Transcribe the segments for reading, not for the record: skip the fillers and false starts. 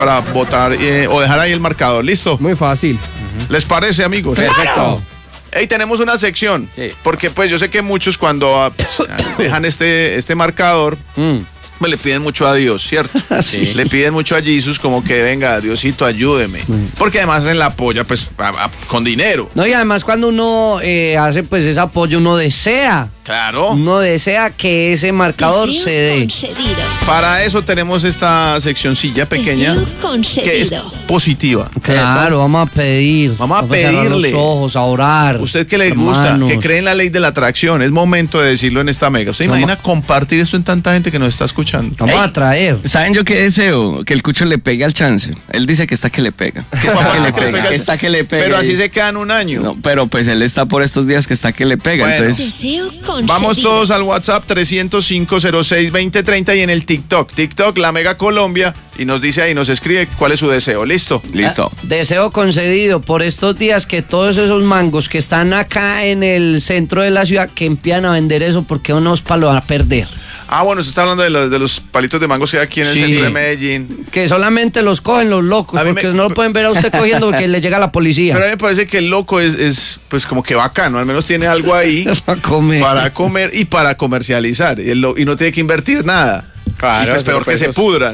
para votar o dejar ahí el marcador. ¿Listo? Muy fácil. ¿Les parece, amigos? Perfecto. Hey, tenemos una sección, porque pues yo sé que muchos cuando dejan este marcador, pues le piden mucho a Dios, ¿cierto? Sí. Le piden mucho a Jesús como que venga, Diosito, ayúdeme. Porque además en la apoya pues con dinero. No, y además cuando uno hace pues ese apoyo, uno desea. Claro. Uno desea que ese marcador Deseo se dé. concedido. Para eso tenemos esta seccioncilla pequeña Deseo concedido. que es positiva. Claro, vamos a pedir. Vamos a cerrar pedirle. los ojos, a orar. Usted que le hermanos. gusta, que cree en la ley de la atracción, es momento de decirlo en esta mega. ¿Usted imagina compartir esto en tanta gente que nos está escuchando? Vamos a traer. ¿Saben yo qué deseo? Que el cucho le pegue al chance. Él dice que está que le pega. Que está que le pega. Que está que le pega. Pero así se quedan un año. No, pero pues él está por estos días que está que le pega. Bueno. Entonces, Deseo concedido. Vamos todos al WhatsApp 305-06-2030 y en el TikTok, La Mega Colombia, y nos dice ahí, nos escribe cuál es su deseo. ¿Listo? listo. Deseo concedido por estos días que todos esos mangos que están acá en el centro de la ciudad que empiezan a vender eso porque unos palos van a perder. Ah, bueno, se está hablando de los palitos de mangos que hay aquí en el centro de Medellín. Que solamente los cogen los locos, A mí porque me- no lo pueden ver a usted cogiendo porque le llega la policía. Pero a mí me parece que el loco es pues como que bacano, al menos tiene algo ahí Para comer. para comer y para comercializar, y no tiene que invertir nada. Claro, Y pues eso, peor que pues, se eso. pudran.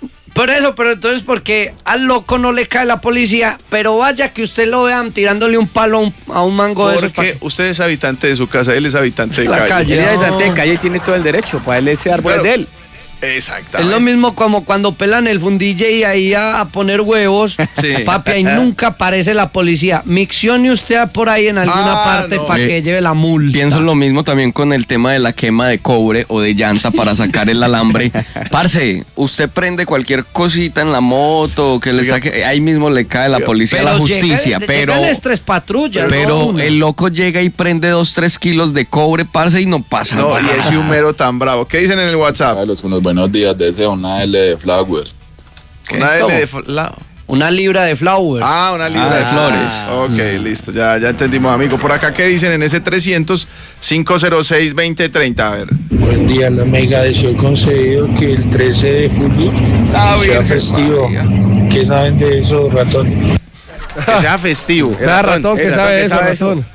Pero entonces porque al loco no le cae la policía, pero vaya que usted lo vean tirándole un palo a un mango de esos. Porque usted es habitante de su casa, él es habitante de La calle. calle. Él es habitante de calle y tiene todo el derecho. Para él ese árbol Pero- es de él. Exactamente. Es lo mismo como cuando pelan el fundille y ahí a poner huevos, Sí. papi, ahí nunca aparece la policía. Miccione usted por ahí en alguna parte no. para que lleve la multa. Pienso lo mismo también con el tema de la quema de cobre o de llanta para sacar el alambre. Parce, usted prende cualquier cosita en la moto que le saque, ahí mismo le cae la policía a la justicia, llegan las tres patrullas. pero ¿no? el loco llega y prende 2-3 kilos de cobre, parce, y no pasa No, y nada. ese humero tan bravo. ¿Qué dicen en el WhatsApp? Carlos, unos buenos días, deseo una L de Flowers. Una ¿Cómo? L de Una libra de flowers. una libra de flores. Ok, listo, ya entendimos, amigo. Por acá, ¿qué dicen en ese 300-506-2030? A ver. Buen día, la mega deseo concedido que el 13 de julio sea festivo. ¿Qué saben de eso, ratón? Que sea festivo. Era ratón, ¿qué sabe eso, ratón?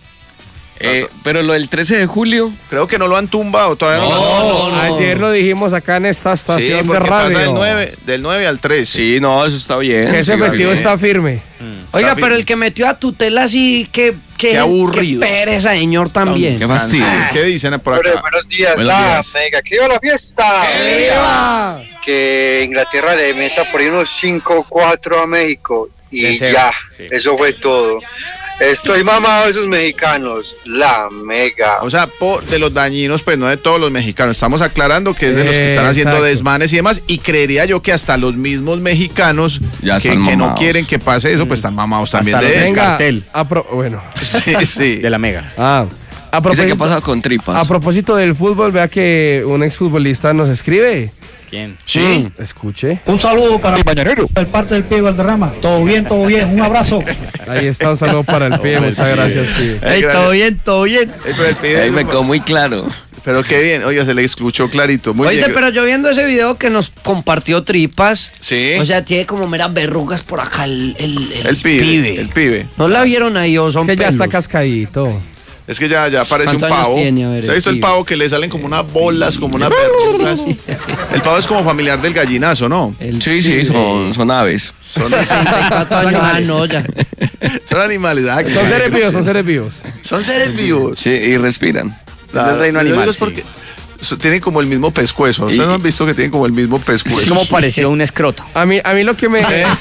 Pero lo del 13 de julio, Creo que no lo han tumbado, todavía no, lo han Ayer lo dijimos acá en esta Sí, estación de porque pasa radio. del 9 al 13. sí, no, eso está bien. Que ese Sí, festivo bien. está firme. Oiga, Está pero firme. el que metió a tutela así, Qué aburrido. Qué pereza, señor, también. Qué fastidio. ¿Qué dicen por acá? Buenos días, Buenos días. mega, que viva la fiesta. ¡Viva! Que Inglaterra le meta por ahí unos 5-4 a México y Deseo. ya, Sí. eso fue todo. Estoy mamado de esos mexicanos, la mega. O sea, de los dañinos, pues no de todos los mexicanos. Estamos aclarando que es de los que están haciendo Exacto. desmanes y demás. Y creería yo que hasta los mismos mexicanos Ya que están no mamados. quieren que pase eso, pues están mamados también Hasta de los él. venga, cartel. bueno. Sí, sí. De la Mega. A Dice que ha propósito, pasado con tripas. a propósito del fútbol, vea que un exfutbolista nos escribe. ¿Quién? Sí. Escuche. Un saludo para el bañanero. El parte del pie Valderrama. Todo bien, un abrazo. Ahí está, un saludo para el pie. Muchas gracias, pibe. Ey, todo bien, todo bien. Pero el pibe- Ahí me quedó muy claro. Pero qué bien, oiga, se le escuchó clarito. Muy Oíste, bien. pero yo viendo ese video que nos compartió Tripas, Sí. o sea, tiene como meras verrugas por acá el pibe. El pibe. ¿No la vieron ahí o son Que ya está pelos? cascadito. Es que ya parece un ¿Cuántos años pavo. tiene? A ver, ¿Se ha visto el pibe. pavo que le salen como unas bolas, como unas verrugas? El pavo es como familiar del gallinazo, ¿no? El Sí, sí, pibe. son aves. Son, 64 años, no, ya. son animales. ¿ah? Son seres vivos, son seres vivos. Son seres vivos. Sí, y respiran. Claro, el reino lo digo animal, es porque tienen como el mismo pescuezo. Ustedes no han visto que tienen como el mismo pescuezo. Es como pareció un escroto. A mí lo que me...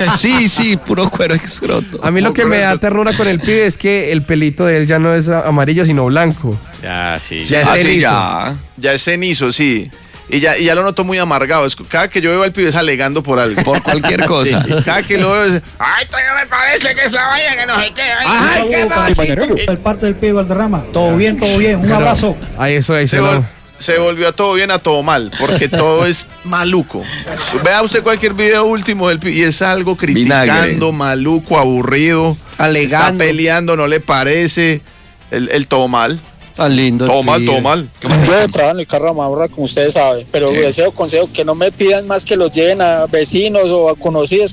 Sí, puro cuero escroto. A mí lo que me da ternura con el pibe es que el pelito de él ya no es amarillo, sino blanco. Ya, sí. Ya es Ah, sí, cenizo. ya. Ya es cenizo, sí. Y ya lo noto muy amargado. Cada que yo veo al pibe es alegando por algo. Por cualquier cosa. Cada que lo veo es... Ay, todavía me parece que esa vaya que no sé qué. Ay, Un saludo para el bañanero. El parte del pie Valderrama. Todo bien, un abrazo. Ahí se, se lo... se volvió a todo bien, a todo mal, porque todo es maluco. Vea usted cualquier video último del y es algo criticando, Vinagre. maluco, aburrido, Alegando. está peleando, no le parece, el todo mal. Tan lindo. Todo mal, todo mal. Yo trabajo en el carro de Mamorra, como ustedes saben, pero deseo consejo que no me pidan más que los lleven a vecinos o a conocidos